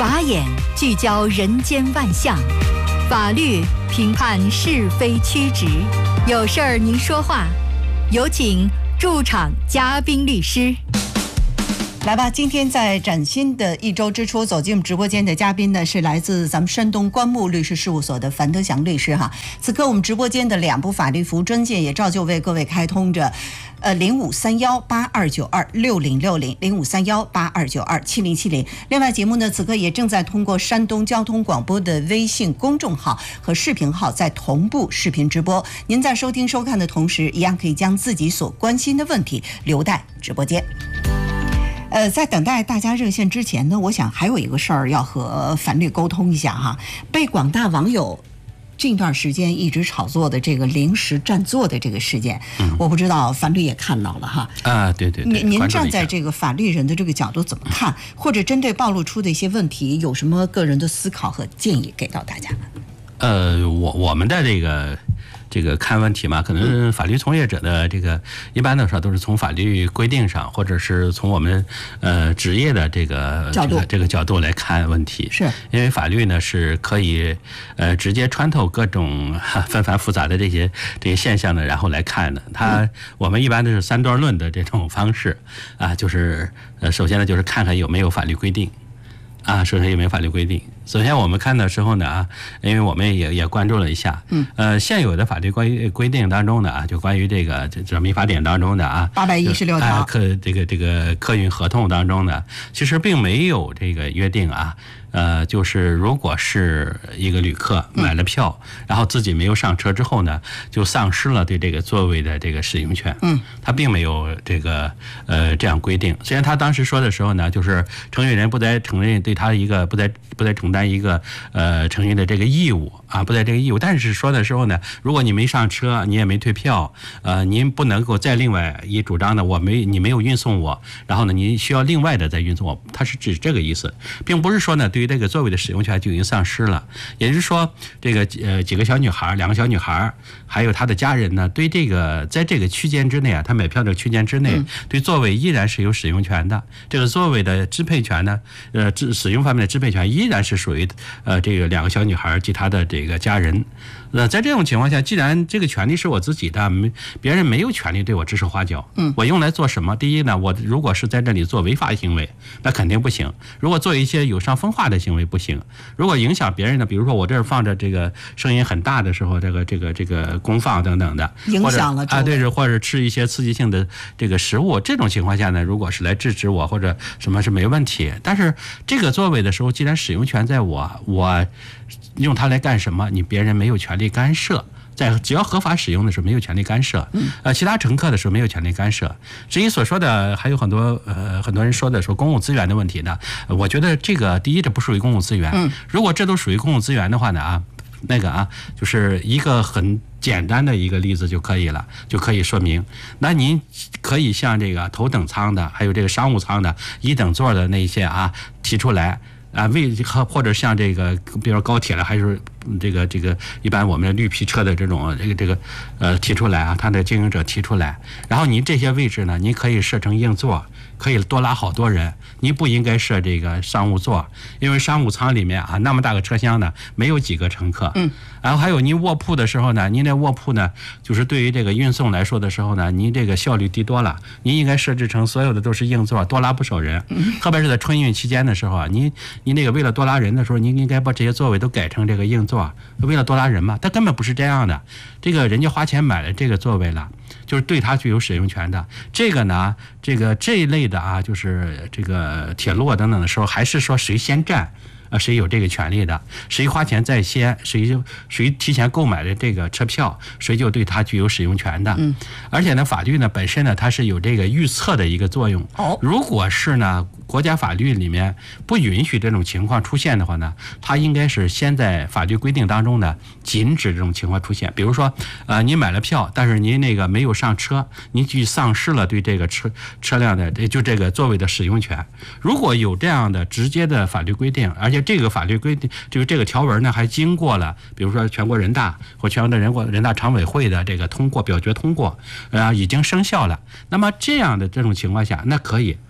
法眼聚焦人间万象，法律评判是非曲直。有事儿您说话，有请驻场嘉宾律师。来吧，今天在崭新的一周之初走进我们直播间的嘉宾呢，是来自咱们山东关木律师事务所的樊德祥律师哈。此刻我们直播间的两部法律服务专线也照旧为各位开通着，053182926060，053182927070。另外节目呢，此刻也正在通过山东交通广播的微信公众号和视频号在同步视频直播。您在收听收看的同时，一样可以将自己所关心的问题留待直播间。在等待大家热线之前呢，我想还有一个事儿要和樊律沟通一下哈。被广大网友这段时间一直炒作的这个临时占座的这个事件，我不知道樊律也看到了哈。 对， 您站在这个法律人的这个角度怎么看？或者针对暴露出的一些问题，有什么个人的思考和建议给到大家？ 我们的这个看问题嘛，可能法律从业者的这个一般的时候都是从法律规定上，或者是从我们职业的这个角度来看问题。是因为法律呢是可以直接穿透各种纷繁复杂的这些现象呢，然后来看的。我们一般都是三段论的这种方式啊，就是首先呢就是看看有没有法律规定。首先有没有法律规定？首先我们看的时候呢因为我们也关注了一下，现有的法律规定当中呢就关于这民法典当中的 816条这个客运合同当中呢，其实并没有这个约定就是如果是一个旅客买了票，然后自己没有上车之后呢，就丧失了对这个座位的这个使用权。他并没有这样规定。虽然他当时说的时候呢，就是承运人不再承认对他一个不再承担一个承运的这个义务不在这个义务。但是说的时候呢，如果你没上车，你也没退票，您不能够再另外一主张呢，你没有运送我，然后呢，你需要另外的再运送我，它是指这个意思，并不是说呢对于这个座位的使用权就已经丧失了。也就是说，这个几个小女孩，两个小女孩，还有她的家人呢，对这个在这个区间之内她买票的区间之内，对座位依然是有使用权的。这个座位的支配权呢，使用方面的支配权依然是属于这个两个小女孩及她的这个家人。在这种情况下，既然这个权利是我自己的，别人没有权利对我指手画脚。我用来做什么？第一呢，我如果是在这里做违法行为，那肯定不行。如果做一些有伤风化的行为不行。如果影响别人的，比如说我这儿放着这个声音很大的时候，这个公放等等的， 影响了对，或者吃一些刺激性的这个食物，这种情况下呢，如果是来制止我或者什么是没问题。但是这个座位的时候，既然使用权在我用它来干什么，别人没有权利干涉。只要合法使用的时候没有权利干涉，其他乘客的时候没有权利干涉。至于所说的还有很多人说的说公共资源的问题呢，我觉得这个第一这不属于公共资源。如果这都属于公共资源的话呢就是一个很简单的一个例子就可以了，就可以说明。那您可以像这个头等舱的，还有这个商务舱的一等座的那些提出来。或者像这个，比如说高铁了，还是这个一般我们的绿皮车的这种提出来他的经营者提出来，然后您这些位置呢，您可以设成硬座，可以多拉好多人。您不应该设这个商务座，因为商务舱里面那么大个车厢呢，没有几个乘客。然后还有您卧铺的时候呢，您这卧铺呢，就是对于这个运送来说的时候呢，您这个效率低多了。您应该设置成所有的都是硬座，多拉不少人。特别是在春运期间的时候您那个为了多拉人的时候，您应该把这些座位都改成这个硬座，为了多拉人嘛。它根本不是这样的，这个人家花钱买了这个座位了，就是对它具有使用权的。这个呢，这一类的就是这个铁路等等的时候，还是说谁先占谁有这个权利的，谁花钱在先，谁提前购买的这个车票，谁就对它具有使用权的。而且呢，法律呢本身呢，它是有这个预测的一个作用。如果是呢国家法律里面不允许这种情况出现的话呢，它应该是先在法律规定当中呢禁止这种情况出现。比如说您买了票，但是您那个没有上车，您就丧失了对这个车辆的就这个座位的使用权。如果有这样的直接的法律规定，而且这个法律规定就是这个条文呢还经过了比如说全国人大或全国人大常委会的这个通过表决通过已经生效了。那么这样的这种情况下，那可以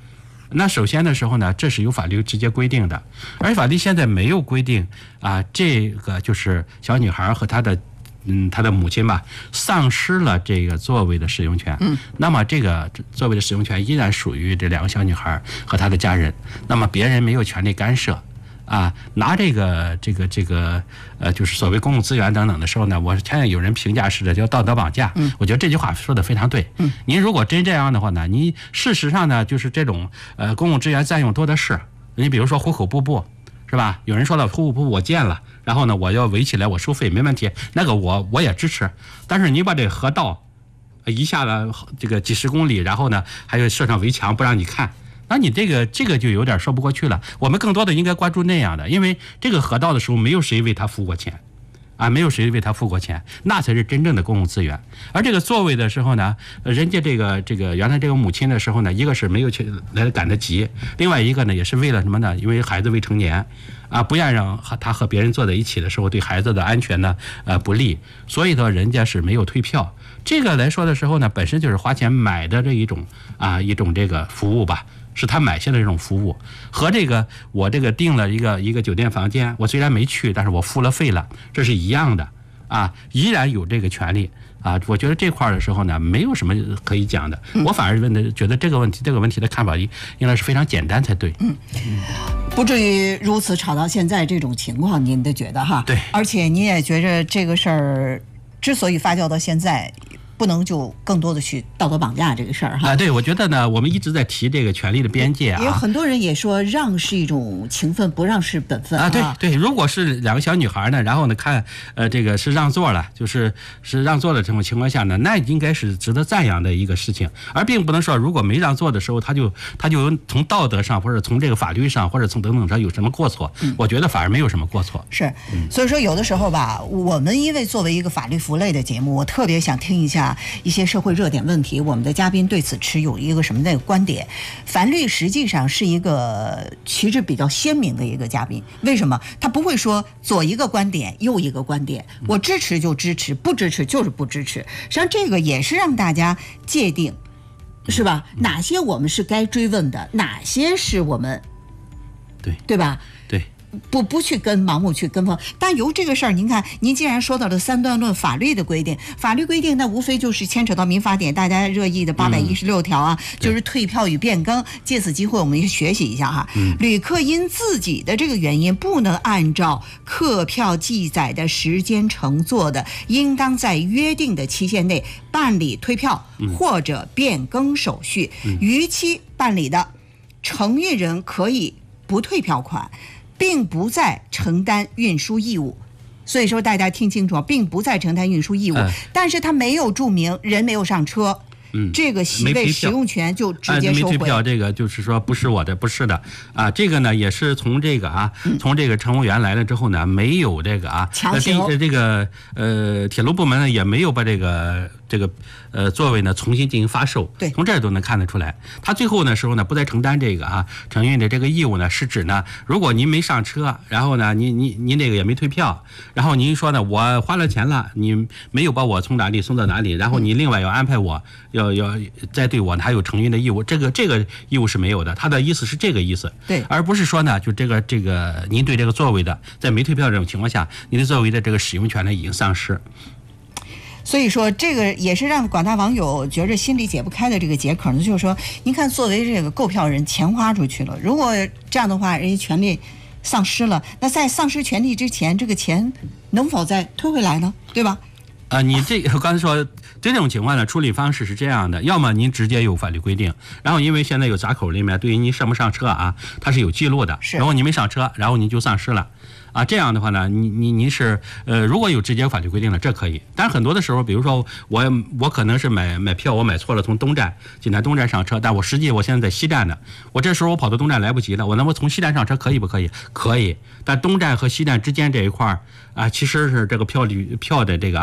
那首先的时候呢，这是由法律直接规定的，而法律现在没有规定啊，这个就是小女孩和她的母亲吧，丧失了这个座位的使用权。那么这个座位的使用权依然属于这两个小女孩和她的家人，那么别人没有权利干涉。拿这个就是所谓公共资源等等的时候呢，我看见有人评价是的叫道德绑架。我觉得这句话说的非常对。您如果真这样的话呢，你事实上呢就是这种公共资源占用多的是。你比如说户口瀑布，是吧？有人说了户口瀑布我建了，然后呢我要围起来我收费没问题，那个我也支持。但是你把这个河道一下了这个几十公里，然后呢还有设上围墙不让你看。那你这个就有点说不过去了。我们更多的应该关注那样的，因为这个河道的时候没有谁为他付过钱，没有谁为他付过钱，那才是真正的公共资源。而这个座位的时候呢，人家这个原来这个母亲的时候呢，一个是没有去来赶得及，另外一个呢也是为了什么呢？因为孩子未成年不愿让他和别人坐在一起的时候对孩子的安全呢不利，所以呢人家是没有退票。这个来说的时候呢，本身就是花钱买的这一种这个服务吧。是他买下的这种服务，和这个我这个订了一个酒店房间，我虽然没去，但是我付了费了，这是一样的依然有这个权利我觉得这块的时候呢，没有什么可以讲的。我反而觉得这个问题的看法应该是非常简单才对。 不至于如此吵到现在这种情况，您的觉得哈？ 对。 而且你也觉着这个事儿之所以发酵到现在，不能就更多的去道德绑架这个事儿哈。 对，我觉得呢，我们一直在提这个权利的边界也有很多人也说让是一种情分，不让是本分对，如果是两个小女孩呢，然后呢看这个是让座了，是让座的这种情况下呢，那应该是值得赞扬的一个事情，而并不能说如果没让座的时候，他就从道德上或者从这个法律上或者从等等上有什么过错，我觉得反而没有什么过错。 是，所以说有的时候吧，我们因为作为一个法律服务类的节目，我特别想听一下一些社会热点问题，我们的嘉宾对此持有一个什么的观点。樊律实际上是一个旗帜比较鲜明的一个嘉宾，为什么？他不会说左一个观点右一个观点，我支持就支持，不支持就是不支持。实际上这个也是让大家界定，是吧？哪些我们是该追问的，哪些是我们对吧？ 对。 不去盲目去跟风，但由这个事儿，您看，您既然说到了三段论法律的规定，法律规定那无非就是牵扯到民法典大家热议的816条就是退票与变更。借此机会，我们也学习一下哈。旅客因自己的这个原因不能按照客票记载的时间乘坐的，应当在约定的期限内办理退票或者变更手续。逾期办理的，承运人可以不退票款，并不再承担运输义务。所以说大家听清楚，并不再承担运输义务，但是他没有注明人没有上车，这个席位使用权就直接收回。 没退票，这个就是说不是我的，不是的这个呢也是从这个从这个乘务员来了之后呢，没有这个强行这个铁路部门呢也没有把这个座位呢重新进行发售。 对， 从这儿都能看得出来，他最后的时候呢不再承担这个承运的这个义务呢，是指呢如果您没上车，然后呢您这个也没退票，然后您说呢我花了钱了，你没有把我从哪里送到哪里，然后你另外要安排我要再对我还有承运的义务，这个义务是没有的。他的意思是这个意思， 对， 而不是说呢就这个您对这个座位的在没退票这种情况下，您的座位的这个使用权呢已经丧失。 所以说这个也是让广大网友觉着心里解不开的这个结可呢，就是说您看作为这个购票人，钱花出去了，如果这样的话人家权利丧失了，那在丧失权利之前，这个钱能否再退回来呢？对吧？ 你这个刚才说这种情况呢，处理方式是这样的，要么您直接有法律规定，然后因为现在有闸口里面对于您上不上车它是有记录的，然后你没上车，然后您就丧失了。这样的话呢，您是如果有直接法律规定的，这可以。但是很多的时候，比如说我可能是买票，我买错了，从东站济南东站上车，但我实际我现在在西站呢，我这时候我跑到东站来不及了，我能不能从西站上车可以不可以？可以。但东站和西站之间这一块其实是这个票的这个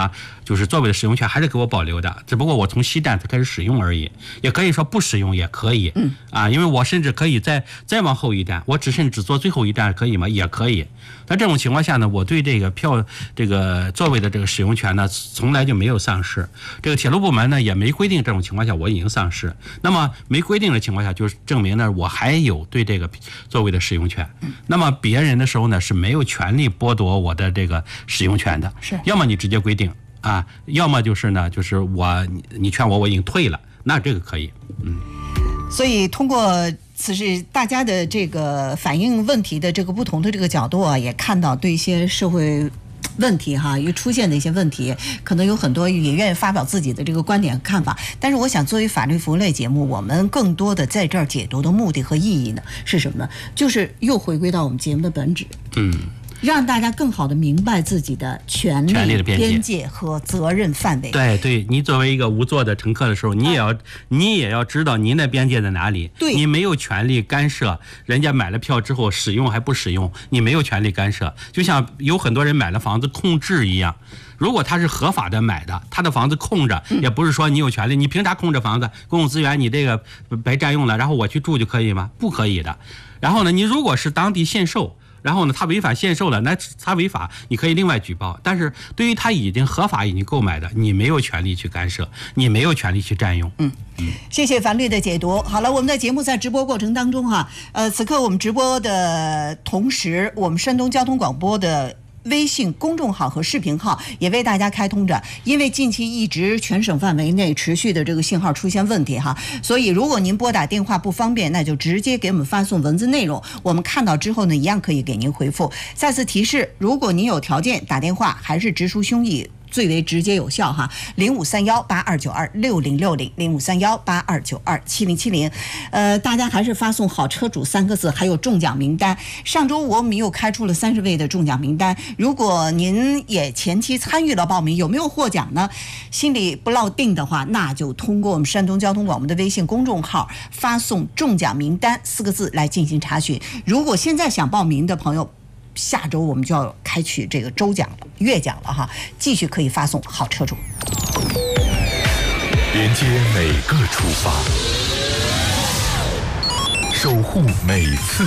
就是座位的使用权还是给我保留的，只不过我从西站才开始使用而已，也可以说不使用也可以，因为我甚至可以再往后一站，我甚至只坐最后一站可以吗？也可以。在这种情况下呢，我对这个座位的这个使用权呢，从来就没有丧失。这个铁路部门呢也没规定这种情况下我已经丧失。那么没规定的情况下，就是证明呢我还有对这个座位的使用权。那么别人的时候呢是没有权利剥夺我的这个使用权的。 是， 要么你直接规定要么就是呢就是你劝我已经退了，那这个可以。 所以通过此事大家的这个反映问题的这个不同的这个角度也看到对一些社会问题又出现的一些问题，可能有很多也愿意发表自己的这个观点和看法。但是我想作为法律服务类节目，我们更多的在这儿解读的目的和意义呢是什么呢？就是又回归到我们节目的本质，让大家更好的明白自己的权利的边界和责任范围。 对，你作为一个无座的乘客的时候，你也要知道您的边界在哪里。对，你没有权利干涉人家买了票之后使用还不使用，你没有权利干涉。就像有很多人买了房子空置一样，如果他是合法的买的，他的房子空着，也不是说你有权利，你凭啥空着房子？公共资源你这个白占用了，然后我去住就可以吗？不可以的。然后呢，你如果是当地限售，然后呢，他违反限售了，那他违法，你可以另外举报。但是对于他已经合法已经购买的，你没有权利去干涉，你没有权利去占用。 谢谢樊律的解读。好了，我们的节目在直播过程当中此刻我们直播的同时，我们山东交通广播的微信公众号和视频号也为大家开通着，因为近期一直全省范围内持续的这个信号出现问题所以如果您拨打电话不方便，那就直接给我们发送文字内容，我们看到之后呢，一样可以给您回复。再次提示，如果您有条件打电话，还是直抒胸臆最为直接有效053182926060，053182927070。大家还是发送好车主3个字，还有中奖名单。上周我们又开出了30位的中奖名单，如果您也前期参与了报名，有没有获奖呢？心里不落定的话，那就通过我们山东交通广播的微信公众号发送中奖名单4个字来进行查询。如果现在想报名的朋友，下周我们就要开启这个周奖了、月奖了继续可以发送好车主。 连接每个出发，守护每次